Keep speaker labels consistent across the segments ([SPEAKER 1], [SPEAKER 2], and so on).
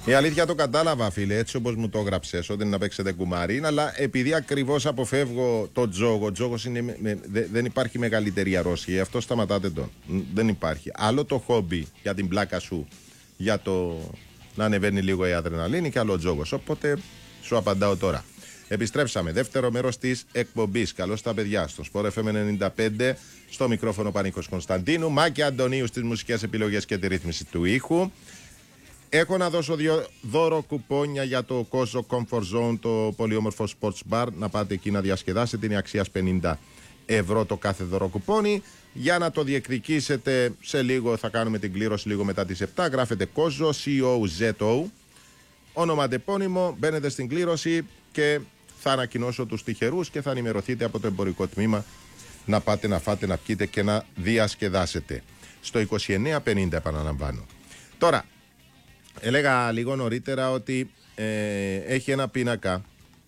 [SPEAKER 1] Η αλήθεια το κατάλαβα, φίλε, έτσι όπως μου το έγραψες, ότι είναι να παίξετε κουμάρι, αλλά επειδή ακριβώς αποφεύγω το τζόγο, ο τζόγος δεν υπάρχει μεγαλύτερη αρρώστια, γι' αυτό σταματάτε τον. Δεν υπάρχει. Άλλο το χόμπι για την πλάκα σου, για το να ανεβαίνει λίγο η αδρεναλίνη, και άλλο ο τζόγος. Οπότε σου απαντάω τώρα. Επιστρέψαμε. Δεύτερο μέρος της εκπομπής. Καλώς τα παιδιά στο Sport FM 95. Στο μικρόφωνο Πανίκος Κωνσταντίνου. Μάκη Αντωνίου στις μουσικές επιλογές και τη ρύθμιση του ήχου. Έχω να δώσω 2 δώρο κουπόνια για το Kozo Comfort Zone, το πολύ όμορφο sports bar. Να πάτε εκεί να διασκεδάσετε. Είναι αξίας 50 ευρώ το κάθε δώρο κουπόνι. Για να το διεκδικήσετε, σε λίγο θα κάνουμε την κλήρωση λίγο μετά τις 7. Γράφετε Kozo, C-O-Z-O. Ονοματεπώνυμο, μπαίνετε στην κλήρωση και θα ανακοινώσω τους τυχερούς και θα ενημερωθείτε από το εμπορικό τμήμα να πάτε να φάτε, να πιείτε και να διασκεδάσετε. Στο 2950 επαναλαμβάνω. Τώρα, έλεγα λίγο νωρίτερα ότι έχει ένα πίνακα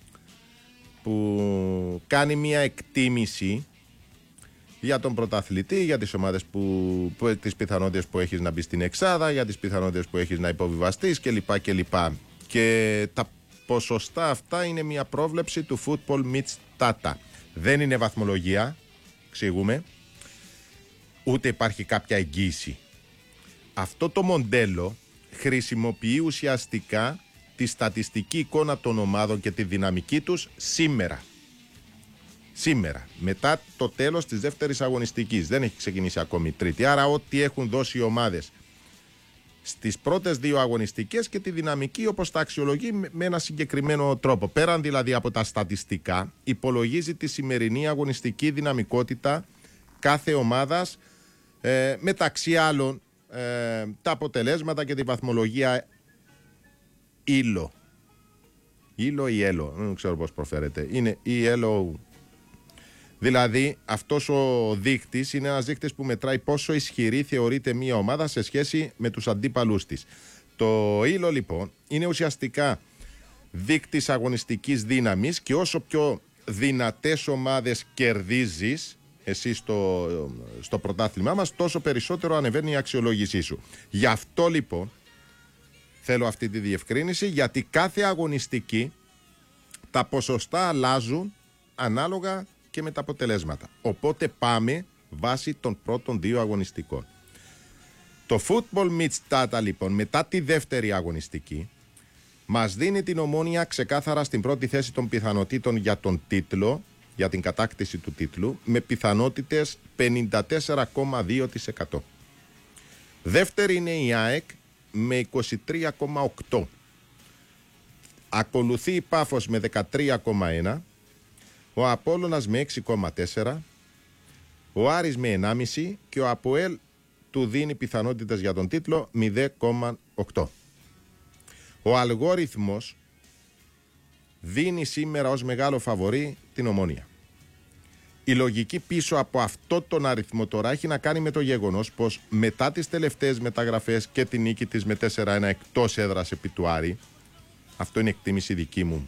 [SPEAKER 1] που κάνει μια εκτίμηση για τον πρωταθλητή, για τις ομάδες τις πιθανότητες που έχεις να μπει στην εξάδα, για τις πιθανότητες που έχεις να υποβιβαστείς κλπ. Και τα ποσοστά αυτά είναι μια πρόβλεψη του Football Meets Data. Δεν είναι βαθμολογία, εξηγούμε, ούτε υπάρχει κάποια εγγύηση. Αυτό το μοντέλο χρησιμοποιεί ουσιαστικά τη στατιστική εικόνα των ομάδων και τη δυναμική τους σήμερα, μετά το τέλος της δεύτερης αγωνιστικής. Δεν έχει ξεκινήσει ακόμη η τρίτη. Άρα ό,τι έχουν δώσει οι ομάδες στις πρώτες 2 αγωνιστικές και τη δυναμική όπως τα αξιολογεί με ένα συγκεκριμένο τρόπο. Πέραν δηλαδή από τα στατιστικά, υπολογίζει τη σημερινή αγωνιστική δυναμικότητα κάθε ομάδας, μεταξύ άλλων τα αποτελέσματα και τη βαθμολογία ήλο ή έλο, δεν ξέρω πώς προφέρεται, είναι η έλο. Δηλαδή αυτός ο δείκτης είναι ένας δείκτης που μετράει πόσο ισχυρή θεωρείται μια ομάδα σε σχέση με τους αντίπαλούς της. Το ήλο λοιπόν είναι ουσιαστικά δείκτης αγωνιστικής δύναμης και όσο πιο δυνατές ομάδες κερδίζεις εσύ στο πρωτάθλημά μας, τόσο περισσότερο ανεβαίνει η αξιολόγησή σου. Γι' αυτό λοιπόν θέλω αυτή τη διευκρίνηση, γιατί κάθε αγωνιστική τα ποσοστά αλλάζουν ανάλογα και με τα αποτελέσματα. Οπότε πάμε βάσει των πρώτων 2 αγωνιστικών. Το Football Meets Data λοιπόν μετά τη δεύτερη αγωνιστική μας δίνει την Ομόνοια ξεκάθαρα στην πρώτη θέση των πιθανότητων για τον τίτλο, για την κατάκτηση του τίτλου, με πιθανότητες 54,2%. Δεύτερη είναι η ΑΕΚ με 23,8%. Ακολουθεί η Πάφος με 13,1%. Ο Απόλλωνας με 6,4%, ο Άρης με 1,5% και ο ΑΠΟΕΛ του δίνει πιθανότητες για τον τίτλο 0,8%. Ο αλγόριθμος δίνει σήμερα ως μεγάλο φαβορί την Ομόνοια. Η λογική πίσω από αυτό τον αριθμό τώρα έχει να κάνει με το γεγονός πως μετά τις τελευταίες μεταγραφές και την νίκη της με 4-1 εκτός έδρας επί του Άρη, αυτό είναι εκτίμηση δική μου,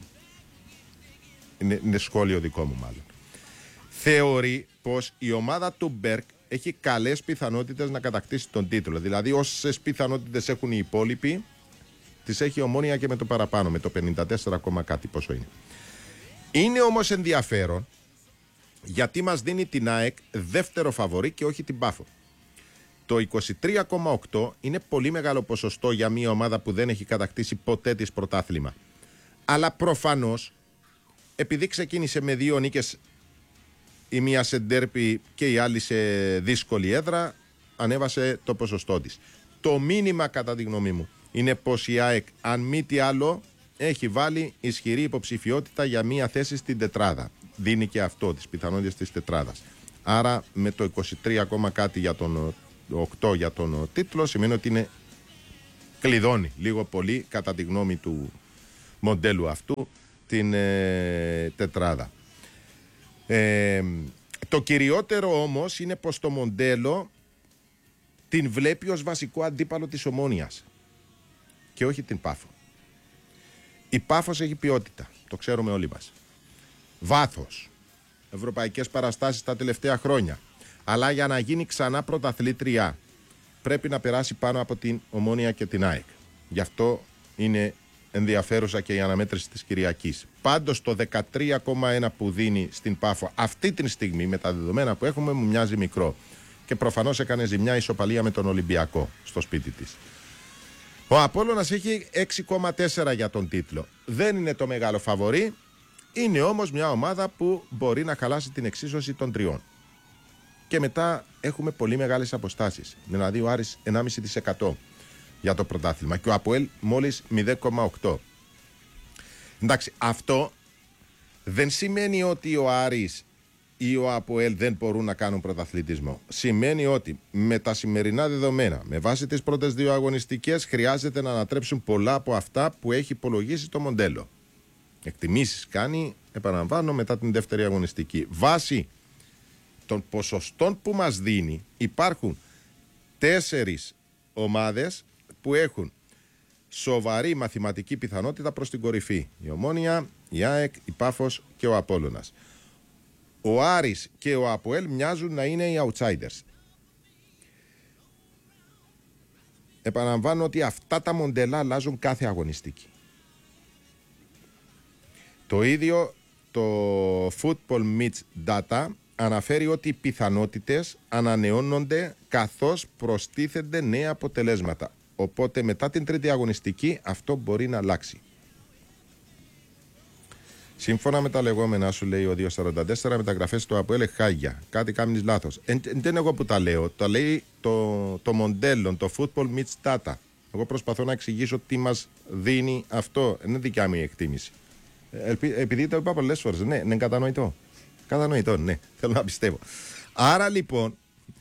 [SPEAKER 1] είναι σχόλιο δικό μου μάλλον, θεωρεί πως η ομάδα του Μπέρκ έχει καλές πιθανότητες να κατακτήσει τον τίτλο. Δηλαδή όσες πιθανότητες έχουν οι υπόλοιποι τις έχει η Ομόνοια και με το παραπάνω, με το 54, κάτι πόσο είναι. Είναι όμως ενδιαφέρον γιατί μας δίνει την ΑΕΚ δεύτερο φαβορί και όχι την Πάφο. Το 23,8 είναι πολύ μεγάλο ποσοστό για μια ομάδα που δεν έχει κατακτήσει ποτέ της πρωτάθλημα. Αλλά προφανώς επειδή ξεκίνησε με 2 νίκες, η μία σε ντέρπι και η άλλη σε δύσκολη έδρα, ανέβασε το ποσοστό της. Το μήνυμα κατά τη γνώμη μου είναι πως η ΑΕΚ, αν μη τι άλλο, έχει βάλει ισχυρή υποψηφιότητα για μία θέση στην τετράδα. Δίνει και αυτό τις πιθανότητες της τετράδας. Άρα με το 23, κάτι για τον 8 για τον τίτλο σημαίνει ότι είναι κλειδώνει λίγο πολύ κατά τη γνώμη του μοντέλου αυτού την τετράδα. Το κυριότερο όμως είναι πως το μοντέλο την βλέπει ως βασικό αντίπαλο της Ομόνοιας και όχι την Πάφο. Η Πάφος έχει ποιότητα, το ξέρουμε όλοι μας. Βάθος, ευρωπαϊκές παραστάσεις τα τελευταία χρόνια. Αλλά για να γίνει ξανά πρωταθλήτρια πρέπει να περάσει πάνω από την Ομόνοια και την ΑΕΚ. Γι' αυτό είναι ενδιαφέρουσα και η αναμέτρηση της Κυριακής. Πάντως το 13,1 που δίνει στην Πάφο αυτή τη στιγμή με τα δεδομένα που έχουμε μου μοιάζει μικρό. Και προφανώς έκανε ζημιά ισοπαλία με τον Ολυμπιακό στο σπίτι της. Ο Απόλλωνας έχει 6,4 για τον τίτλο. Δεν είναι το μεγάλο φαβορί, είναι όμως μια ομάδα που μπορεί να χαλάσει την εξίσωση των τριών. Και μετά έχουμε πολύ μεγάλες αποστάσεις. Δηλαδή ο Άρης 1,5% για το πρωτάθλημα και ο ΑΠΟΕΛ μόλις 0,8. Εντάξει, αυτό δεν σημαίνει ότι ο Άρης ή ο ΑΠΟΕΛ δεν μπορούν να κάνουν πρωταθλητισμό. Σημαίνει ότι με τα σημερινά δεδομένα, με βάση τις πρώτες δύο αγωνιστικές, χρειάζεται να ανατρέψουν πολλά από αυτά που έχει υπολογίσει το μοντέλο. Εκτιμήσεις κάνει, επαναλαμβάνω, μετά την δεύτερη αγωνιστική. Βάσει των ποσοστών που μας δίνει, υπάρχουν 4 ομάδες που έχουν σοβαρή μαθηματική πιθανότητα προς την κορυφή. Η Ομόνοια, η ΑΕΚ, η Πάφος και ο Απόλλωνας. Ο Άρης και ο ΑΠΟΕΛ μοιάζουν να είναι οι outsiders. Επαναλαμβάνω ότι αυτά τα μοντέλα αλλάζουν κάθε αγωνιστική. Το ίδιο το Football Meets Data αναφέρει ότι οι πιθανότητες ανανεώνονται καθώς προστίθενται νέα αποτελέσματα. Οπότε μετά την τρίτη αγωνιστική αυτό μπορεί να αλλάξει. Σύμφωνα με τα λεγόμενά σου, λέει ο 244, μεταγραφές του ΑΠΟΕΛ χάγια. Κάτι κάνεις λάθος. Δεν εγώ που τα λέω. Τα λέει το μοντέλο, το Football Meets Data. Εγώ προσπαθώ να εξηγήσω τι μας δίνει αυτό. Είναι δικιά μου η εκτίμηση. Επειδή το είπα πολλές φορές. Ναι, είναι κατανοητό. Κατανοητό, ναι. Θέλω να πιστεύω. Άρα λοιπόν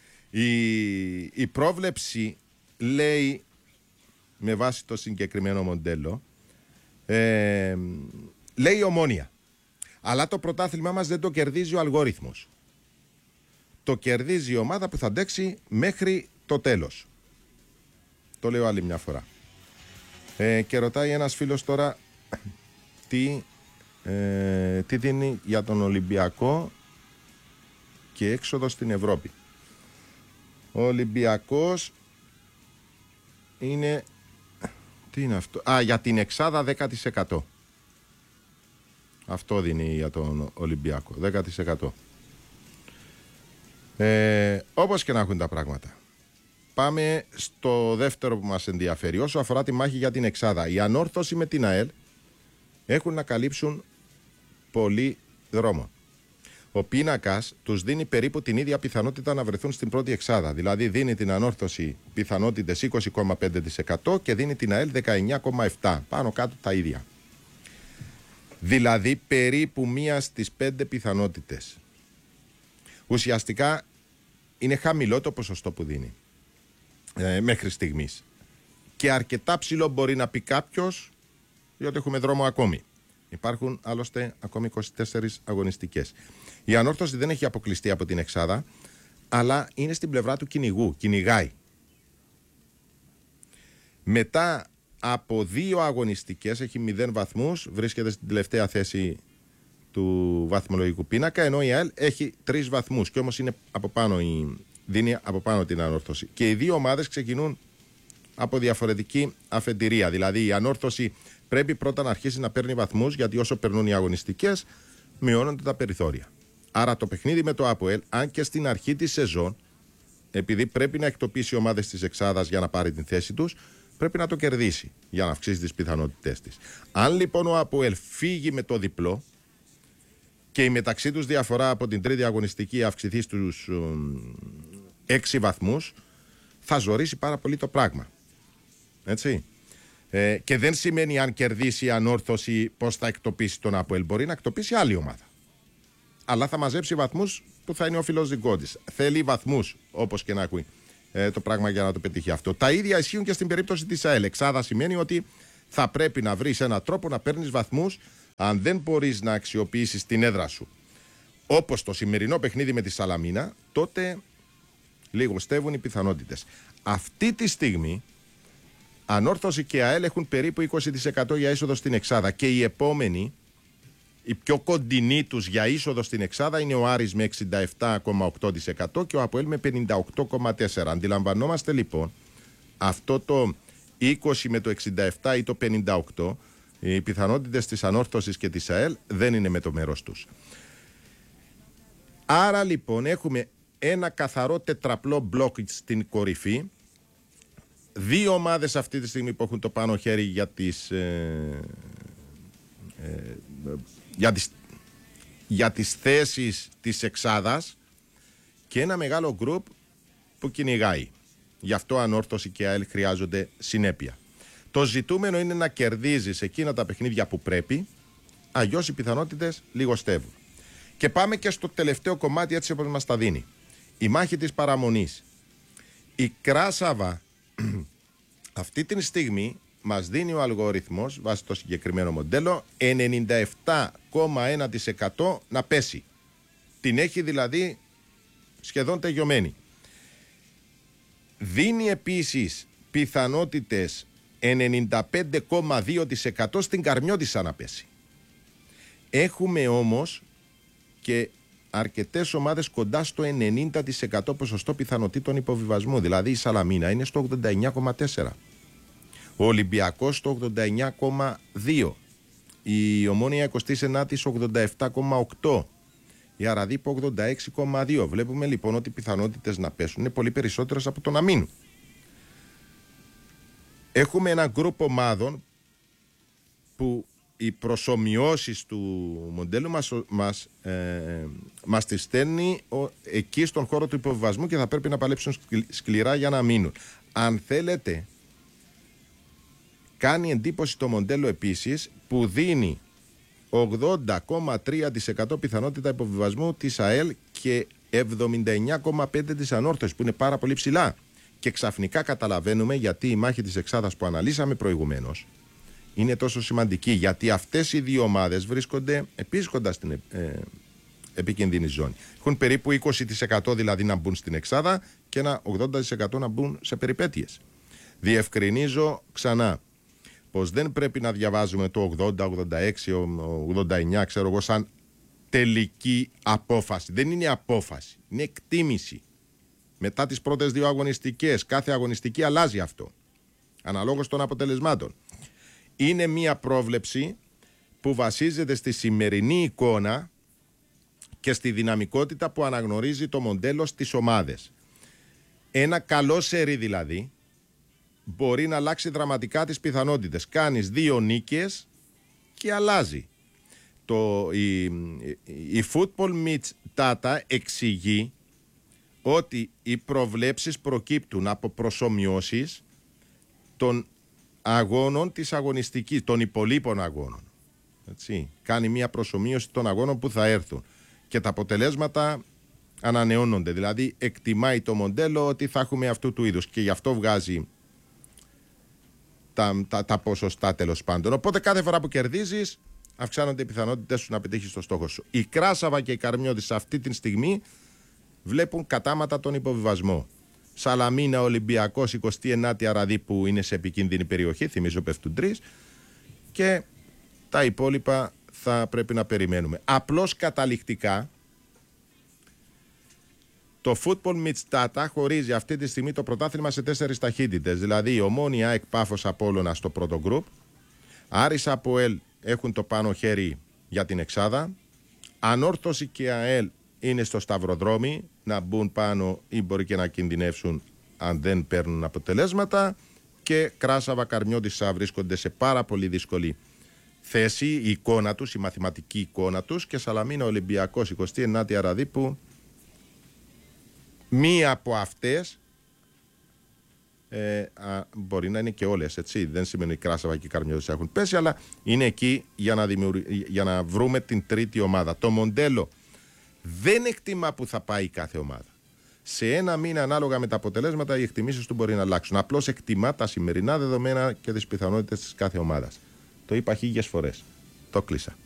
[SPEAKER 1] η πρόβλεψη λέει με βάση το συγκεκριμένο μοντέλο λέει η Ομόνοια. Αλλά το πρωτάθλημά μας δεν το κερδίζει ο αλγόριθμος. Το κερδίζει η ομάδα που θα αντέξει μέχρι το τέλος. Το λέω άλλη μια φορά. Και ρωτάει ένας φίλος τώρα τι δίνει για τον Ολυμπιακό και έξοδο στην Ευρώπη. Ο Ολυμπιακός είναι... Τι είναι αυτό? Για την εξάδα 10%. Αυτό δίνει για τον Ολυμπιακό, 10%. Όπως και να έχουν τα πράγματα. Πάμε στο δεύτερο που μας ενδιαφέρει. Όσο αφορά τη μάχη για την εξάδα, η Ανόρθωση με την ΑΕΛ έχουν να καλύψουν πολύ δρόμο. Ο πίνακας τους δίνει περίπου την ίδια πιθανότητα να βρεθούν στην πρώτη εξάδα. Δηλαδή δίνει την Ανόρθωση πιθανότητες 20,5% και δίνει την ΑΕΛ 19,7%. Πάνω κάτω τα ίδια. Δηλαδή περίπου 1 στις 5 πιθανότητες. Ουσιαστικά είναι χαμηλό το ποσοστό που δίνει μέχρι στιγμής. Και αρκετά ψηλό μπορεί να πει κάποιος, διότι έχουμε δρόμο ακόμη. Υπάρχουν άλλωστε ακόμη 24 αγωνιστικές. Η Ανόρθωση δεν έχει αποκλειστεί από την εξάδα, αλλά είναι στην πλευρά του κυνηγού, κυνηγάει. Μετά από 2 αγωνιστικές έχει 0 βαθμούς, βρίσκεται στην τελευταία θέση του βαθμολογικού πίνακα, ενώ η ΑΕΛ έχει 3 βαθμούς και όμως είναι από πάνω δίνει από πάνω την Ανόρθωση. Και οι δύο ομάδες ξεκινούν από διαφορετική αφεντηρία. Δηλαδή η Ανόρθωση πρέπει πρώτα να αρχίσει να παίρνει βαθμούς, γιατί όσο περνούν οι αγωνιστικές μειώνονται τα περιθώρια. Άρα το παιχνίδι με το ΑΠΟΕΛ, αν και στην αρχή της σεζόν, επειδή πρέπει να εκτοπίσει ομάδες της εξάδας για να πάρει την θέση τους, πρέπει να το κερδίσει για να αυξήσει τις πιθανότητές της. Αν λοιπόν ο ΑΠΟΕΛ φύγει με το διπλό και η μεταξύ τους διαφορά από την τρίτη αγωνιστική αυξηθεί στους 6 βαθμούς, θα ζορίσει πάρα πολύ το πράγμα. Έτσι. Και δεν σημαίνει αν κερδίσει η Ανόρθωση πώς θα εκτοπίσει τον ΑΠΟΕΛ. Μπορεί να εκτοπίσει άλλη ομάδα. Αλλά θα μαζέψει βαθμούς που θα είναι ο φίλος δικό της. Θέλει βαθμούς, όπως και να ακούει το πράγμα για να το πετύχει αυτό. Τα ίδια ισχύουν και στην περίπτωση της ΑΕΛ. Εξάδα σημαίνει ότι θα πρέπει να βρεις έναν τρόπο να παίρνεις βαθμούς αν δεν μπορείς να αξιοποιήσεις την έδρα σου. Όπως το σημερινό παιχνίδι με τη Σαλαμίνα, τότε λιγοστεύουν οι πιθανότητες. Αυτή τη στιγμή Ανόρθωση και ΑΕΛ έχουν περίπου 20% για είσοδο στην εξάδα και οι επόμενοι, οι πιο κοντινοί τους για είσοδο στην εξάδα είναι ο Άρης με 67,8% και ο ΑΠΟΕΛ με 58,4%. Αντιλαμβανόμαστε λοιπόν αυτό το 20 με το 67 ή το 58, οι πιθανότητες της ανόρθωσης και της ΑΕΛ δεν είναι με το μέρος τους. Άρα λοιπόν έχουμε ένα καθαρό τετραπλό μπλοκ στην κορυφή. Δύο ομάδες αυτή τη στιγμή που έχουν το πάνω χέρι για τις θέσεις της εξάδας και ένα μεγάλο γκρουπ που κυνηγάει. Γι' αυτό ανόρθωση και ΑΕΛ χρειάζονται συνέπεια. Το ζητούμενο είναι να κερδίζεις εκείνα τα παιχνίδια που πρέπει, αλλιώς οι πιθανότητες λιγοστεύουν. Και πάμε και στο τελευταίο κομμάτι έτσι όπως μας τα δίνει. Η μάχη της παραμονής. Η Κράσαβα αυτή τη στιγμή μας δίνει ο αλγοριθμός βάσει το συγκεκριμένο μοντέλο 97,1% να πέσει. Την έχει δηλαδή σχεδόν τελειωμένη. Δίνει επίσης πιθανότητες 95,2% στην Καρμιώτισσα να πέσει. Έχουμε όμως και αρκετές ομάδες κοντά στο 90% ποσοστό πιθανότητων υποβιβασμού. Δηλαδή η Σαλαμίνα είναι στο 89,4%. Ο Ολυμπιακός στο 89,2%. Η Ομόνοια 29η στο 87,8%. Η Αραδίπο 86,2%. Βλέπουμε λοιπόν ότι οι πιθανότητες να πέσουν είναι πολύ περισσότερες από το να μείνουν. Έχουμε ένα γκρουπ ομάδων που οι προσομοιώσεις του μοντέλου μας τις στέλνει εκεί στον χώρο του υποβιβασμού και θα πρέπει να παλέψουν σκληρά για να μείνουν. Αν θέλετε, κάνει εντύπωση το μοντέλο επίσης που δίνει 80,3% πιθανότητα υποβιβασμού της ΑΕΛ και 79,5% της ανόρθωσης που είναι πάρα πολύ ψηλά. Και ξαφνικά καταλαβαίνουμε γιατί η μάχη της εξάδας που αναλύσαμε προηγουμένως είναι τόσο σημαντική. Γιατί αυτές οι δύο ομάδες βρίσκονται επίσης κοντά στην επικίνδυνη ζώνη. Έχουν περίπου 20% δηλαδή να μπουν στην εξάδα και ένα 80% να μπουν σε περιπέτειες. Διευκρινίζω ξανά πως δεν πρέπει να διαβάζουμε το 80, 86, 89 ξέρω εγώ σαν τελική απόφαση. Δεν είναι απόφαση, είναι εκτίμηση. Μετά τις πρώτες δύο αγωνιστικές, κάθε αγωνιστική αλλάζει αυτό, αναλόγως των αποτελεσμάτων. Είναι μία πρόβλεψη που βασίζεται στη σημερινή εικόνα και στη δυναμικότητα που αναγνωρίζει το μοντέλο στις ομάδες. Ένα καλό σερί δηλαδή μπορεί να αλλάξει δραματικά τις πιθανότητες. Κάνεις δύο νίκες και αλλάζει. Η Football Meets Data εξηγεί ότι οι προβλέψεις προκύπτουν από προσομοιώσεις των αγώνων της αγωνιστικής, των υπολείπων αγώνων. Έτσι. Κάνει μια προσομοίωση των αγώνων που θα έρθουν και τα αποτελέσματα ανανεώνονται. Δηλαδή εκτιμάει το μοντέλο ότι θα έχουμε αυτού του είδους και γι' αυτό βγάζει τα ποσοστά τέλος πάντων. Οπότε κάθε φορά που κερδίζεις αυξάνονται οι πιθανότητες σου να πετύχεις το στόχο σου. Η Κράσαβα και η Καρμιώτισσα αυτή τη στιγμή βλέπουν κατάματα τον υποβιβασμό. Σαλαμίνα, Ολυμπιακός, 29η Αραδί που είναι σε επικίνδυνη περιοχή, θυμίζω πέφτουν 3 και τα υπόλοιπα θα πρέπει να περιμένουμε. Απλώς καταληκτικά το Football Meets Data χωρίζει αυτή τη στιγμή το πρωτάθλημα σε 4 ταχύτητες. Δηλαδή η Ομόνοια, ΑΕΚ, Πάφος, Απόλλωνα στο πρώτο γκρουπ. Άρης, ΑΠΟΕΛ έχουν το πάνω χέρι για την εξάδα. Ανόρθωση και ΑΕΛ είναι στο σταυροδρόμι να μπουν πάνω ή μπορεί και να κινδυνεύσουν αν δεν παίρνουν αποτελέσματα. Και Κράσαβα, Καρμιώτισσα βρίσκονται σε πάρα πολύ δύσκολη θέση, η εικόνα τους, η μαθηματική εικόνα τους. Και Σαλαμίνα, Ολυμπιακός, 29η Αραδί που μία από αυτές μπορεί να είναι και όλες, έτσι. Δεν σημαίνει η Κράσαβα και η Καρμιώτισσα έχουν πέσει, αλλά είναι εκεί για να βρούμε την τρίτη ομάδα. Το μοντέλο δεν εκτιμά που θα πάει κάθε ομάδα. Σε ένα μήνα, ανάλογα με τα αποτελέσματα, οι εκτιμήσεις του μπορεί να αλλάξουν. Απλώς εκτιμά τα σημερινά δεδομένα και τις πιθανότητες της κάθε ομάδας. Το είπα χίλιες φορές. Το κλείσα.